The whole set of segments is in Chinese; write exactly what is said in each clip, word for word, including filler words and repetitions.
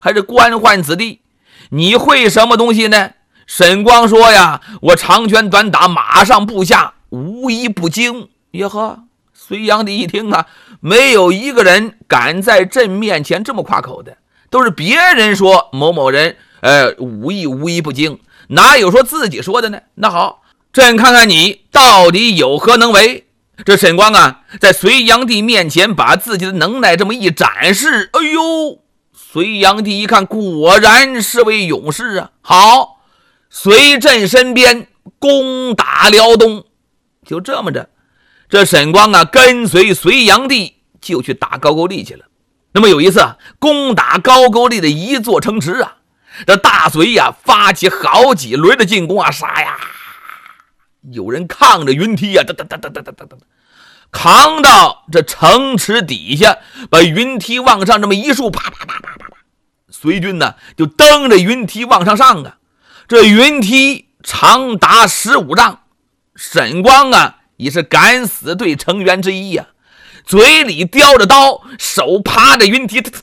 还是官宦子弟？你会什么东西呢？沈光说呀，我长拳短打，马上部下无一不精。呀呵，隋炀帝一听啊，没有一个人敢在朕面前这么夸口的，都是别人说某某人呃武艺无一不精，哪有说自己说的呢？那好，朕看看你到底有何能为。这沈光啊，在隋炀帝面前把自己的能耐这么一展示，哎呦，隋炀帝一看，果然是位勇士啊！好，随朕身边攻打辽东。就这么着，这沈光啊，跟随隋炀帝就去打高句丽去了。那么有一次啊，攻打高句丽的一座城池啊，这大隋呀、啊、发起好几轮的进攻啊，杀呀！有人抗着云梯啊，哒哒哒哒哒哒哒哒，扛到这城池底下，把云梯往上这么一竖，啪啪啪啪啪啪，隋军呢就蹬着云梯往上上啊。这云梯长达十五丈，沈光啊也是敢死队成员之一呀、啊，嘴里叼着刀，手趴着云梯，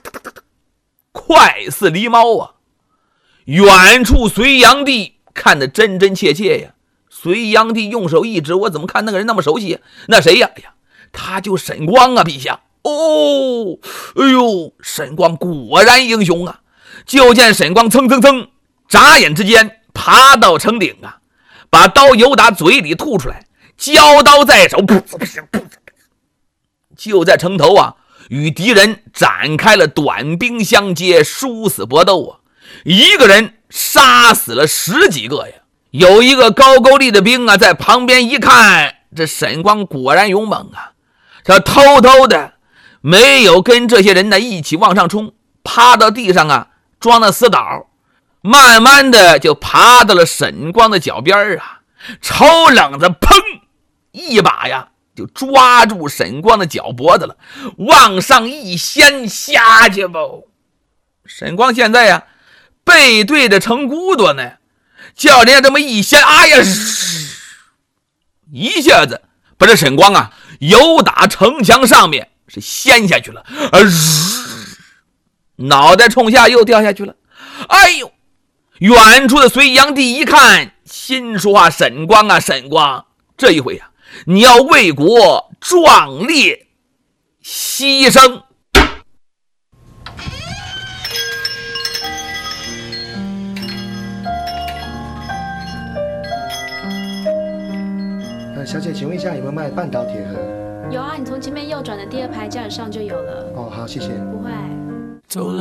快似狸猫啊！远处隋炀帝看得真真切切呀。隋炀帝用手一指，我怎么看那个人那么熟悉？那谁呀？哎呀，他就沈光啊，陛下！哦，哎呦，沈光果然英雄啊！就见沈光蹭蹭蹭，眨眼之间爬到城顶啊，把刀由打嘴里吐出来，交刀在手，噗噗噗噗，就在城头啊，与敌人展开了短兵相接、殊死搏斗啊！一个人杀死了十几个呀！有一个高句丽的兵啊，在旁边一看，这沈光果然勇猛啊！他偷偷的没有跟这些人呢一起往上冲，趴到地上啊，装了死倒，慢慢的就爬到了沈光的脚边啊，抽冷子，砰，一把呀就抓住沈光的脚脖子了，往上一掀，下去吧。沈光现在呀，背对着城骨朵呢。叫人家这么一掀，哎呀，一下子把这沈光啊由打城墙上面是掀下去了，呃，脑袋冲下又掉下去了。哎呦，远处的隋炀帝一看，心说啊，沈光啊，沈光，这一回啊，你要为国壮烈牺牲。 小姐，请问一下有没有卖半岛铁盒？ 有啊，你从前面右转的第二排架子上就有了。 哦，好，谢谢。 不会。